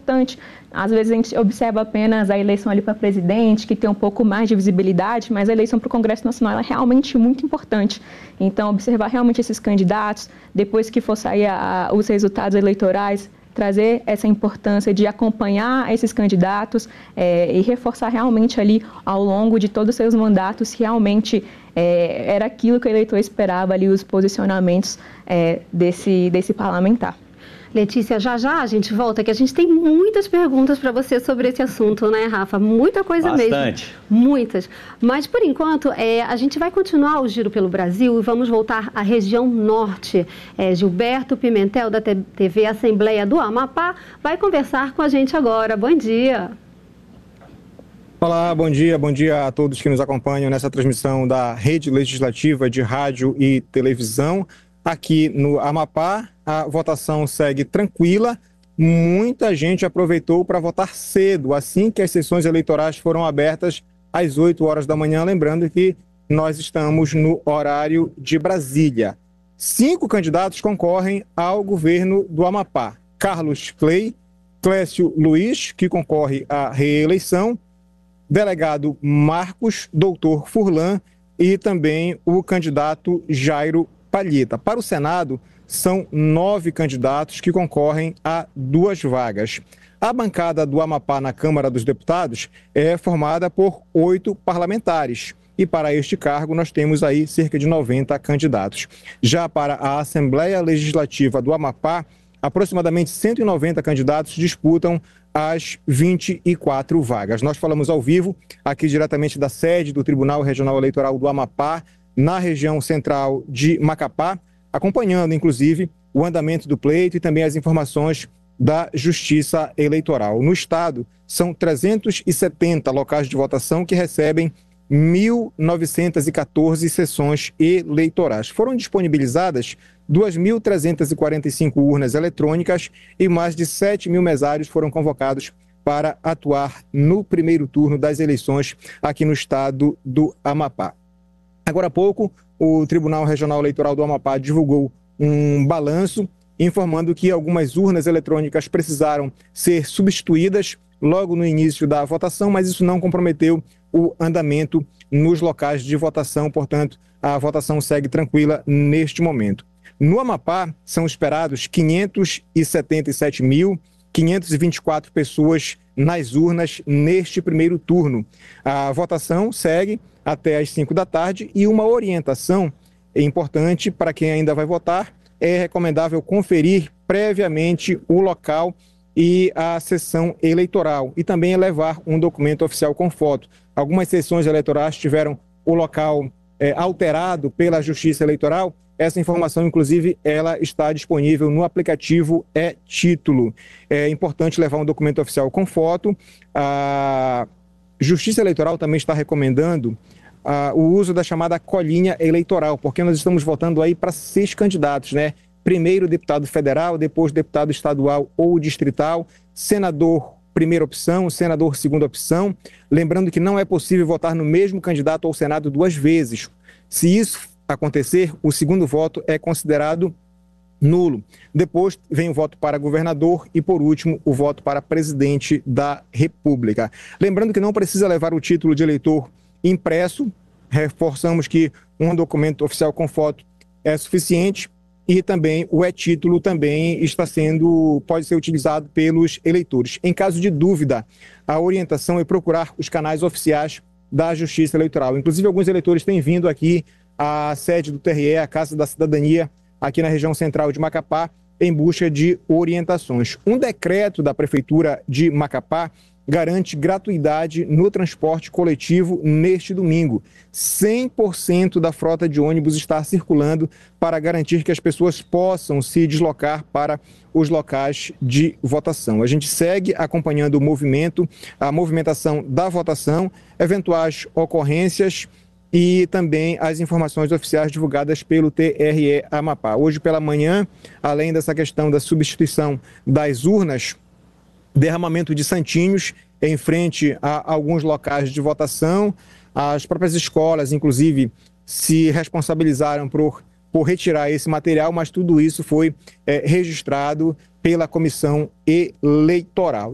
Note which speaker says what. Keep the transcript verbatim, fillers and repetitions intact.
Speaker 1: importante. Às vezes a gente observa apenas a eleição ali para presidente, que tem um pouco mais de visibilidade, mas a eleição para o Congresso Nacional é realmente muito importante. Então, observar realmente esses candidatos, depois que for sair a, os resultados eleitorais, trazer essa importância de acompanhar esses candidatos é, e reforçar realmente ali ao longo de todos os seus mandatos se realmente é, era aquilo que o eleitor esperava ali, os posicionamentos é, desse, desse parlamentar.
Speaker 2: Letícia, já já a gente volta, que a gente tem muitas perguntas para você sobre esse assunto, né, Rafa? Muita coisa
Speaker 3: Bastante.
Speaker 2: mesmo. Muitas. Mas, por enquanto, é, a gente vai continuar o Giro pelo Brasil e vamos voltar à região norte. É, Gilberto Pimentel, da T V Assembleia do Amapá, vai conversar com a gente agora. Bom dia.
Speaker 4: Olá, bom dia. Bom dia a todos que nos acompanham nessa transmissão da Rede Legislativa de Rádio e Televisão. Aqui no Amapá, a votação segue tranquila. Muita gente aproveitou para votar cedo, assim que as sessões eleitorais foram abertas às oito horas da manhã. Lembrando que nós estamos no horário de Brasília. Cinco candidatos concorrem ao governo do Amapá. Carlos Clay, Clécio Luiz, que concorre à reeleição, delegado Marcos, doutor Furlan e também o candidato Jairo Palheta. Para o Senado, são nove candidatos que concorrem a duas vagas. A bancada do Amapá na Câmara dos Deputados é formada por oito parlamentares. E para este cargo nós temos aí cerca de noventa candidatos. Já para a Assembleia Legislativa do Amapá, aproximadamente cento e noventa candidatos disputam as vinte e quatro vagas. Nós falamos ao vivo, aqui diretamente da sede do Tribunal Regional Eleitoral do Amapá, na região central de Macapá, acompanhando, inclusive, o andamento do pleito e também as informações da Justiça Eleitoral. No estado, são trezentos e setenta locais de votação que recebem mil novecentas e quatorze sessões eleitorais. Foram disponibilizadas duas mil trezentas e quarenta e cinco urnas eletrônicas e mais de sete mil mesários foram convocados para atuar no primeiro turno das eleições aqui no estado do Amapá. Agora há pouco, o Tribunal Regional Eleitoral do Amapá divulgou um balanço informando que algumas urnas eletrônicas precisaram ser substituídas logo no início da votação, mas isso não comprometeu o andamento nos locais de votação, portanto, a votação segue tranquila neste momento. No Amapá, são esperados quinhentos e setenta e sete mil quinhentas e vinte e quatro pessoas nas urnas neste primeiro turno. A votação segue até às cinco da tarde e uma orientação importante para quem ainda vai votar: é recomendável conferir previamente o local e a sessão eleitoral e também levar um documento oficial com foto. Algumas sessões eleitorais tiveram o local é, alterado pela Justiça Eleitoral. Essa informação, inclusive, ela está disponível no aplicativo e-Título. É importante levar um documento oficial com foto. A Justiça Eleitoral também está recomendando uh, o uso da chamada colinha eleitoral, porque nós estamos votando aí para seis candidatos, né? Primeiro deputado federal, depois deputado estadual ou distrital, senador primeira opção, senador segunda opção. Lembrando que não é possível votar no mesmo candidato ao Senado duas vezes. Se isso acontecer, o segundo voto é considerado nulo. Depois vem o voto para governador e, por último, o voto para presidente da República. Lembrando que não precisa levar o título de eleitor impresso. Reforçamos que um documento oficial com foto é suficiente. E também o e-Título também está sendo, pode ser utilizado pelos eleitores. Em caso de dúvida, a orientação é procurar os canais oficiais da Justiça Eleitoral. Inclusive, alguns eleitores têm vindo aqui à sede do T R E, a Casa da Cidadania, aqui na região central de Macapá, em busca de orientações. Um decreto da Prefeitura de Macapá garante gratuidade no transporte coletivo neste domingo. cem por cento da frota de ônibus está circulando para garantir que as pessoas possam se deslocar para os locais de votação. A gente segue acompanhando o movimento, a movimentação da votação, eventuais ocorrências e também as informações oficiais divulgadas pelo T R E Amapá. Hoje pela manhã, além dessa questão da substituição das urnas, derramamento de santinhos em frente a alguns locais de votação. As próprias escolas, inclusive, se responsabilizaram por, por retirar esse material, mas tudo isso foi é, registrado pela comissão eleitoral.